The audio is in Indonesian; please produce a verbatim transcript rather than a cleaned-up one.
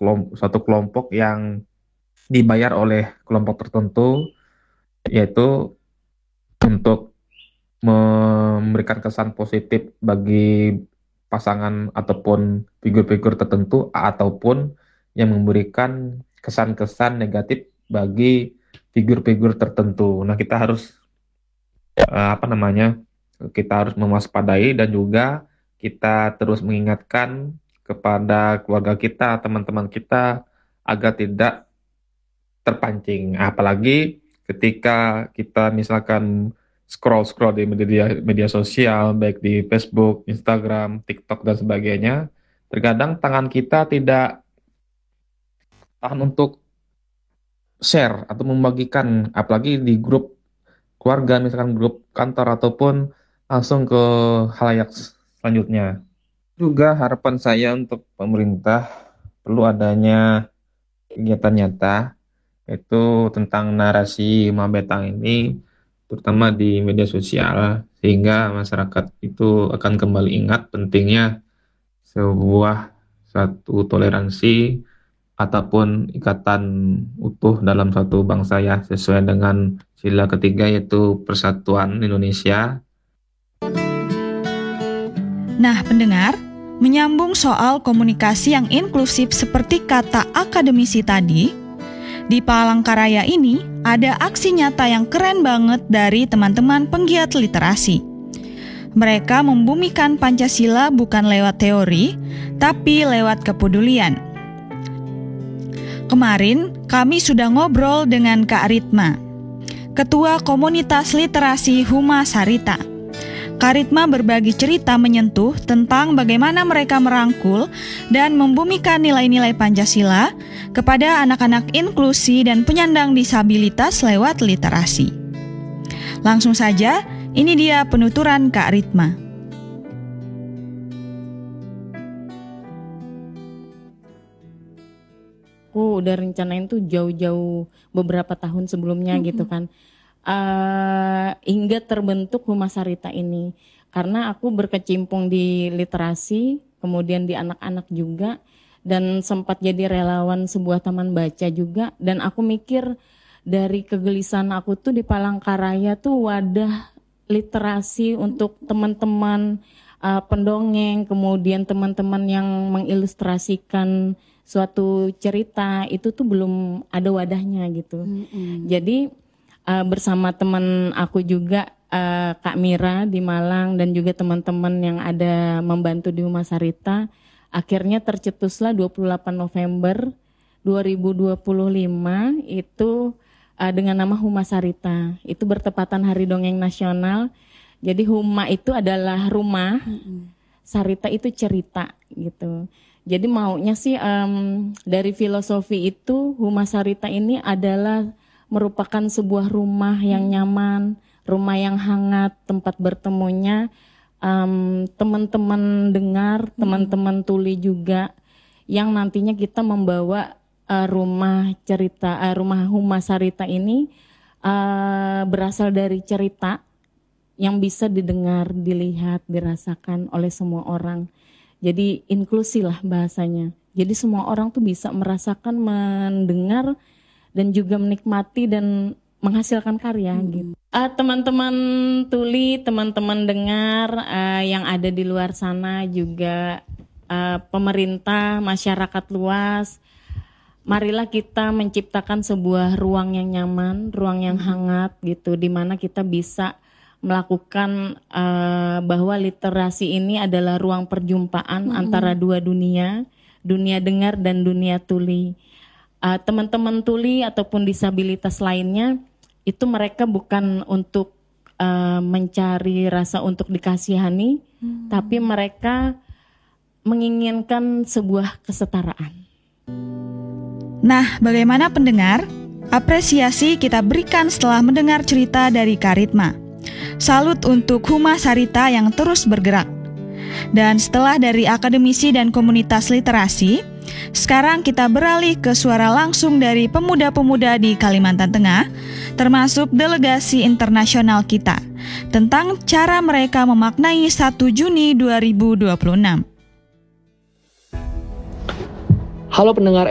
kelompok, suatu kelompok yang dibayar oleh kelompok tertentu, yaitu untuk memberikan kesan positif bagi pasangan ataupun figur-figur tertentu, ataupun yang memberikan kesan-kesan negatif bagi figur-figur tertentu. Nah, kita harus eh, apa namanya? Kita harus mewaspadai dan juga kita terus mengingatkan kepada keluarga kita, teman-teman kita agar tidak terpancing. Apalagi ketika kita misalkan scroll-scroll di media media sosial, baik di Facebook, Instagram, TikTok dan sebagainya, terkadang tangan kita tidak tahan untuk share atau membagikan, apalagi di grup keluarga, misalkan grup kantor ataupun langsung ke halayak selanjutnya. Juga harapan saya untuk pemerintah perlu adanya kegiatan nyata, yaitu tentang narasi Mabetang ini, terutama di media sosial, sehingga masyarakat itu akan kembali ingat pentingnya sebuah satu toleransi ataupun ikatan utuh dalam satu bangsa, ya, sesuai dengan sila ketiga yaitu Persatuan Indonesia. Nah, pendengar, menyambung soal komunikasi yang inklusif seperti kata akademisi tadi, di Palangkaraya ini ada aksi nyata yang keren banget dari teman-teman penggiat literasi. Mereka membumikan Pancasila bukan lewat teori, tapi lewat kepedulian. Kemarin kami sudah ngobrol dengan Kak Ritma, Ketua Komunitas Literasi Humas Harita. Kak Ritma berbagi cerita menyentuh tentang bagaimana mereka merangkul dan membumikan nilai-nilai Pancasila kepada anak-anak inklusi dan penyandang disabilitas lewat literasi. Langsung saja, ini dia penuturan Kak Ritma. Aku udah rencanain tuh jauh-jauh beberapa tahun sebelumnya mm-hmm. gitu kan. Uh, hingga terbentuk Humas Harita ini. Karena aku berkecimpung di literasi, kemudian di anak-anak juga, dan sempat jadi relawan sebuah taman baca juga. Dan aku mikir dari kegelisahan aku tuh di Palangkaraya tuh wadah literasi untuk teman-teman uh, pendongeng, kemudian teman-teman yang mengilustrasikan suatu cerita, itu tuh belum ada wadahnya gitu. Mm-hmm. Jadi uh, bersama teman aku juga, uh, Kak Mira di Malang, dan juga teman-teman yang ada membantu di Humas Harita, akhirnya tercetuslah dua puluh delapan November dua ribu dua puluh lima itu uh, dengan nama Humas Harita. Itu bertepatan Hari Dongeng Nasional. Jadi Huma itu adalah rumah, mm-hmm. Sarita itu cerita gitu. Jadi maunya sih um, dari filosofi itu Humas Harita ini adalah merupakan sebuah rumah yang nyaman, rumah yang hangat, tempat bertemunya um, teman-teman dengar, teman-teman tuli juga, yang nantinya kita membawa uh, rumah cerita, uh, rumah Humas Harita ini uh, berasal dari cerita yang bisa didengar, dilihat, dirasakan oleh semua orang. Jadi inklusi lah bahasanya. Jadi semua orang tuh bisa merasakan, mendengar, dan juga menikmati dan menghasilkan karya hmm. gitu. Uh, teman-teman tuli, teman-teman dengar uh, yang ada di luar sana juga, uh, pemerintah, masyarakat luas, marilah kita menciptakan sebuah ruang yang nyaman, ruang yang hangat gitu, di mana kita bisa melakukan uh, bahwa literasi ini adalah ruang perjumpaan mm-hmm. antara dua dunia, dunia dengar dan dunia tuli. Uh, teman-teman tuli ataupun disabilitas lainnya, itu mereka bukan untuk uh, mencari rasa untuk dikasihani, mm-hmm. tapi mereka menginginkan sebuah kesetaraan. Nah, bagaimana pendengar? Apresiasi kita berikan setelah mendengar cerita dari Kak Ritma. Salut untuk Humas Harita yang terus bergerak. Dan setelah dari akademisi dan komunitas literasi, sekarang kita beralih ke suara langsung dari pemuda-pemuda di Kalimantan Tengah, termasuk delegasi internasional kita, tentang cara mereka memaknai satu Juni dua ribu dua puluh enam. Halo pendengar